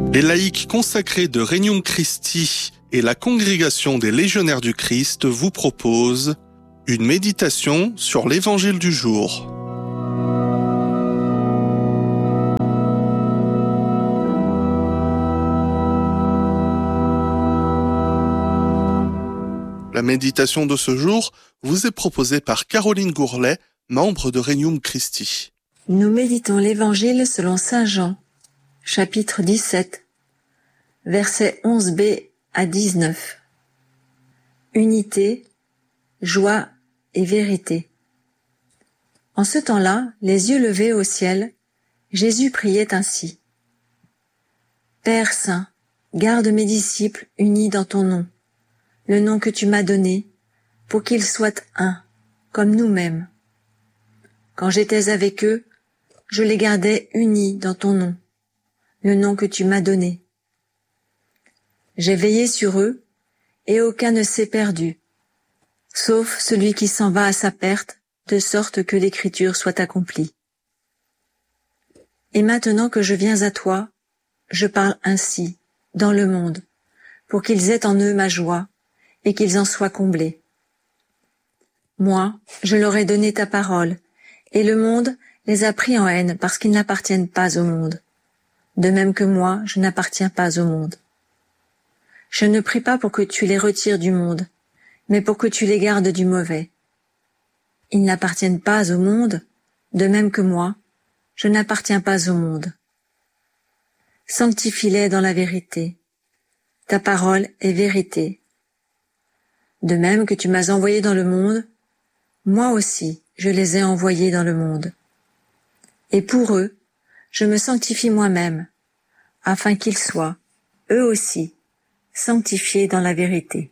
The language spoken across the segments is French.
Les laïcs consacrés de Regnum Christi et la Congrégation des Légionnaires du Christ vous proposent une méditation sur l'Évangile du jour. La méditation de ce jour vous est proposée par Caroline Gourlet, membre de Regnum Christi. Nous méditons l'Évangile selon saint Jean, chapitre 17, versets 11b à 19. Unité, joie et vérité. En ce temps-là, les yeux levés au ciel, Jésus priait ainsi. Père saint, garde mes disciples unis dans ton nom, le nom que tu m'as donné, pour qu'ils soient un, comme nous-mêmes. Quand j'étais avec eux, je les gardais unis dans ton nom, le nom que tu m'as donné. J'ai veillé sur eux, et aucun ne s'est perdu, sauf celui qui s'en va à sa perte, de sorte que l'Écriture soit accomplie. Et maintenant que je viens à toi, je parle ainsi, dans le monde, pour qu'ils aient en eux ma joie, et qu'ils en soient comblés. Moi, je leur ai donné ta parole, et le monde les a pris en haine parce qu'ils n'appartiennent pas au monde, de même que moi, je n'appartiens pas au monde. Je ne prie pas pour que tu les retires du monde, mais pour que tu les gardes du mauvais. Ils n'appartiennent pas au monde, de même que moi, je n'appartiens pas au monde. Sanctifie-les dans la vérité. Ta parole est vérité. De même que tu m'as envoyé dans le monde, moi aussi je les ai envoyés dans le monde. Et pour eux, je me sanctifie moi-même, afin qu'ils soient, eux aussi, sanctifiés dans la vérité.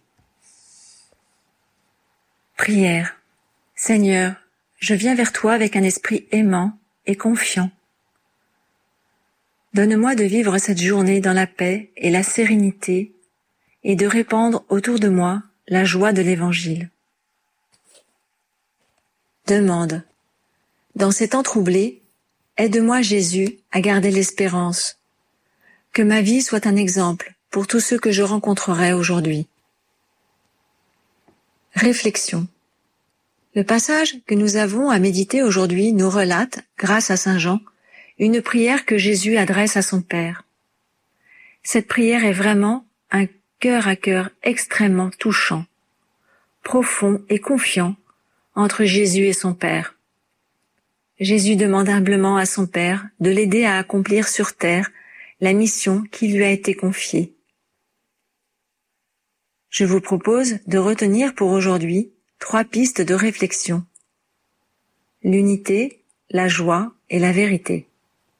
Prière. Seigneur, je viens vers toi avec un esprit aimant et confiant. Donne-moi de vivre cette journée dans la paix et la sérénité et de répandre autour de moi la joie de l'Évangile. Demande. Dans ces temps troublés, aide-moi Jésus à garder l'espérance. Que ma vie soit un exemple pour tous ceux que je rencontrerai aujourd'hui. Réflexion. Le passage que nous avons à méditer aujourd'hui nous relate, grâce à saint Jean, une prière que Jésus adresse à son Père. Cette prière est vraiment un cœur à cœur extrêmement touchant, profond et confiant entre Jésus et son Père. Jésus demande humblement à son Père de l'aider à accomplir sur terre la mission qui lui a été confiée. Je vous propose de retenir pour aujourd'hui 3 pistes de réflexion. L'unité, la joie et la vérité.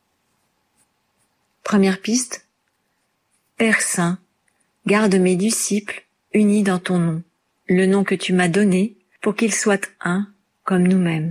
Première piste. Père saint, garde mes disciples unis dans ton nom, le nom que tu m'as donné, pour qu'ils soient un comme nous-mêmes.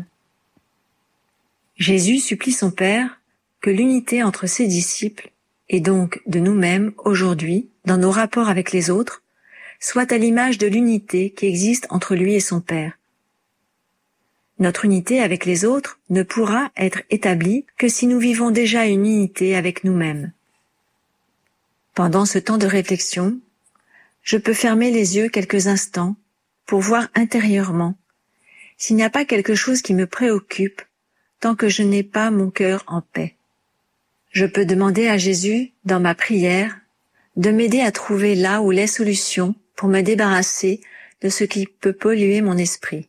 Jésus supplie son Père que l'unité entre ses disciples, et donc de nous-mêmes aujourd'hui, dans nos rapports avec les autres, soit à l'image de l'unité qui existe entre lui et son Père. Notre unité avec les autres ne pourra être établie que si nous vivons déjà une unité avec nous-mêmes. Pendant ce temps de réflexion, je peux fermer les yeux quelques instants pour voir intérieurement s'il n'y a pas quelque chose qui me préoccupe tant que je n'ai pas mon cœur en paix. Je peux demander à Jésus, dans ma prière, de m'aider à trouver là où les solutions pour me débarrasser de ce qui peut polluer mon esprit.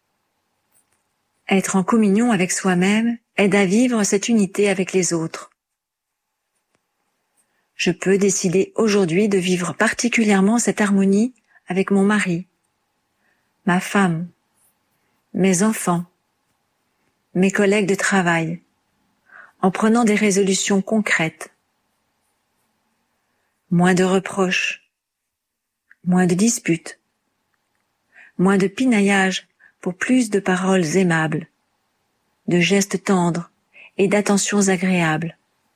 Être en communion avec soi-même aide à vivre cette unité avec les autres. Je peux décider aujourd'hui de vivre particulièrement cette harmonie avec mon mari, ma femme, mes enfants, mes collègues de travail, en prenant des résolutions concrètes. Moins de reproches, moins de disputes, moins de pinaillage pour plus de paroles aimables, de gestes tendres et d'attentions agréables.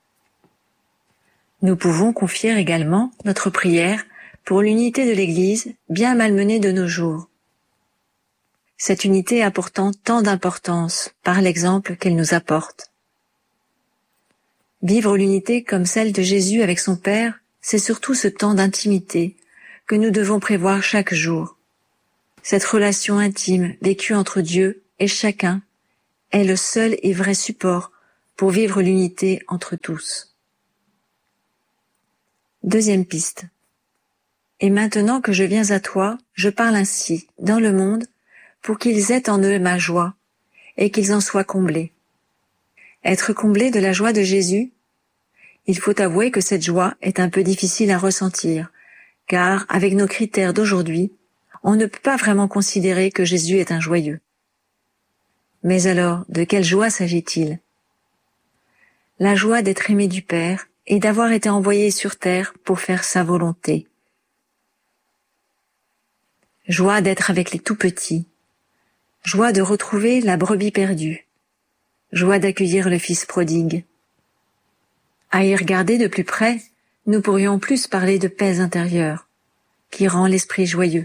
Nous pouvons confier également notre prière pour l'unité de l'Église bien malmenée de nos jours. Cette unité a pourtant tant d'importance par l'exemple qu'elle nous apporte. Vivre l'unité comme celle de Jésus avec son Père, c'est surtout ce temps d'intimité que nous devons prévoir chaque jour. Cette relation intime vécue entre Dieu et chacun est le seul et vrai support pour vivre l'unité entre tous. Deuxième piste. Et maintenant que je viens à toi, je parle ainsi, dans le monde, pour qu'ils aient en eux ma joie, et qu'ils en soient comblés. Être comblé de la joie de Jésus, il faut avouer que cette joie est un peu difficile à ressentir, car avec nos critères d'aujourd'hui, on ne peut pas vraiment considérer que Jésus est un joyeux. Mais alors, de quelle joie s'agit-il? La joie d'être aimé du Père et d'avoir été envoyé sur terre pour faire sa volonté. Joie d'être avec les tout-petits. Joie de retrouver la brebis perdue. Joie d'accueillir le fils prodigue. À y regarder de plus près, nous pourrions plus parler de paix intérieure, qui rend l'esprit joyeux.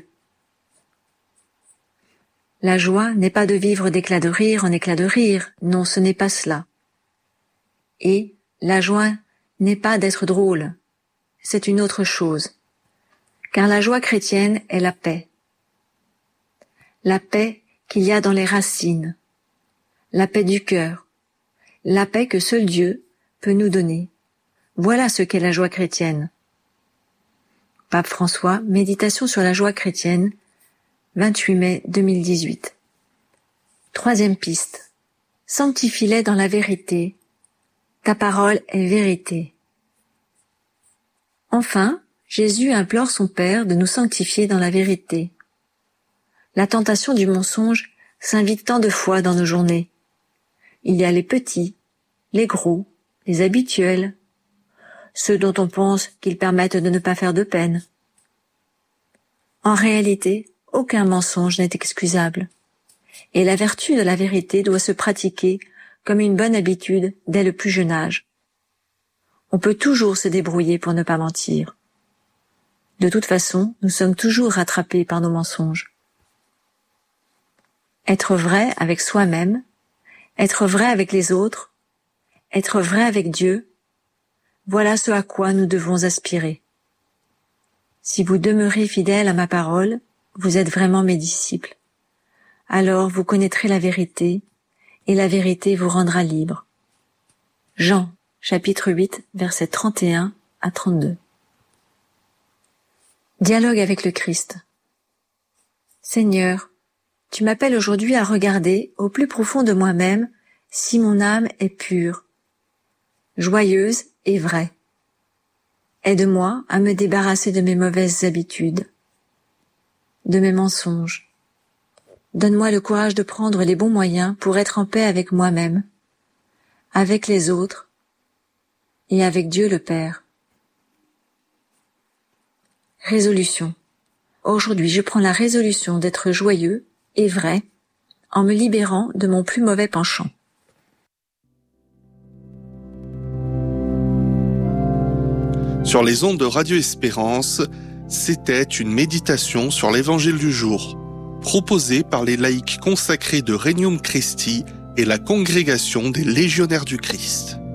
La joie n'est pas de vivre d'éclat de rire en éclat de rire, non, ce n'est pas cela. Et la joie n'est pas d'être drôle, c'est une autre chose, car la joie chrétienne est la paix. La paix qu'il y a dans les racines, la paix du cœur, la paix que seul Dieu peut nous donner. Voilà ce qu'est la joie chrétienne. Pape François, Méditation sur la joie chrétienne, 28 mai 2018. Troisième piste. Sanctifie-les dans la vérité. Ta parole est vérité. Enfin, Jésus implore son Père de nous sanctifier dans la vérité. La tentation du mensonge s'invite tant de fois dans nos journées. Il y a les petits, les gros, les habituels, ceux dont on pense qu'ils permettent de ne pas faire de peine. En réalité, aucun mensonge n'est excusable, et la vertu de la vérité doit se pratiquer comme une bonne habitude dès le plus jeune âge. On peut toujours se débrouiller pour ne pas mentir. De toute façon, nous sommes toujours rattrapés par nos mensonges. Être vrai avec soi-même, être vrai avec les autres, être vrai avec Dieu, voilà ce à quoi nous devons aspirer. Si vous demeurez fidèles à ma parole, vous êtes vraiment mes disciples. Alors vous connaîtrez la vérité, et la vérité vous rendra libre. Jean, chapitre 8, versets 31 à 32. Dialogue avec le Christ. Seigneur, tu m'appelles aujourd'hui à regarder au plus profond de moi-même si mon âme est pure, joyeuse et vraie. Aide-moi à me débarrasser de mes mauvaises habitudes, de mes mensonges. Donne-moi le courage de prendre les bons moyens pour être en paix avec moi-même, avec les autres et avec Dieu le Père. Résolution. Aujourd'hui, je prends la résolution d'être joyeux et vrai en me libérant de mon plus mauvais penchant. Sur les ondes de Radio Espérance, c'était une méditation sur l'Évangile du jour, proposée par les laïcs consacrés de Regnum Christi et la Congrégation des Légionnaires du Christ.